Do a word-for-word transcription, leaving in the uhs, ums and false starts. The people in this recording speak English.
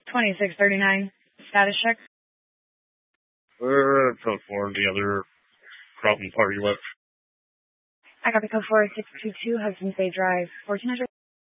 twenty-six thirty-nine, status check. We're code four, the other Carlton party left. I copy code four six two two, Hudson's Bay Drive, fourteen hundred.